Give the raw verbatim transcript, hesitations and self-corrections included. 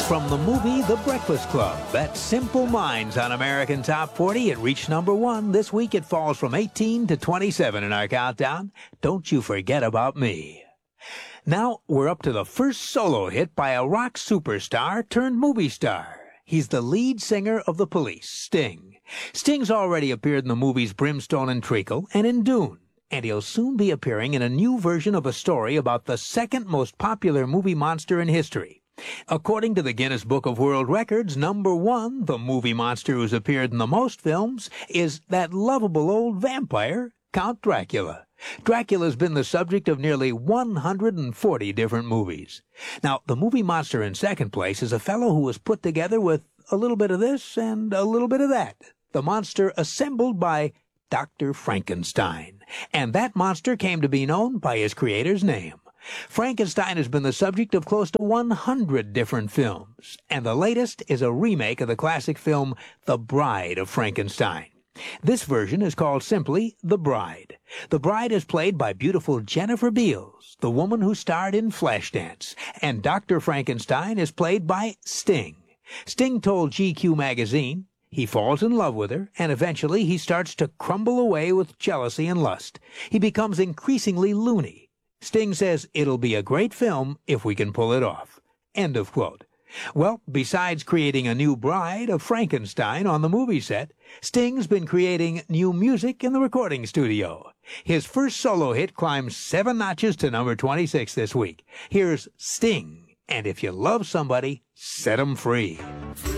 From the movie The Breakfast Club, that's Simple Minds on American Top forty. It reached number one. This week it falls from eighteen to twenty-seven in our countdown. Don't You Forget About Me. Now we're up to the first solo hit by a rock superstar turned movie star. He's the lead singer of The Police, Sting. Sting's already appeared in the movies Brimstone and Treacle and in Dune. And he'll soon be appearing in a new version of a story about the second most popular movie monster in history. According to the Guinness Book of World Records, number one, the movie monster who's appeared in the most films, is that lovable old vampire, Count Dracula. Dracula's been the subject of nearly one hundred forty different movies. Now, the movie monster in second place is a fellow who was put together with a little bit of this and a little bit of that. The monster assembled by Doctor Frankenstein. And that monster came to be known by his creator's name. Frankenstein has been the subject of close to one hundred different films, and the latest is a remake of the classic film The Bride of Frankenstein. This version is called simply The Bride. The Bride is played by beautiful Jennifer Beals, the woman who starred in Flashdance, and Doctor Frankenstein is played by Sting. Sting told G Q magazine he falls in love with her, and eventually he starts to crumble away with jealousy and lust. He becomes increasingly loony. Sting says it'll be a great film if we can pull it off. End of quote. Well, besides creating a new bride of Frankenstein on the movie set, Sting's been creating new music in the recording studio. His first solo hit climbs seven notches to number twenty-six this week. Here's Sting, and if you love somebody, set 'em free.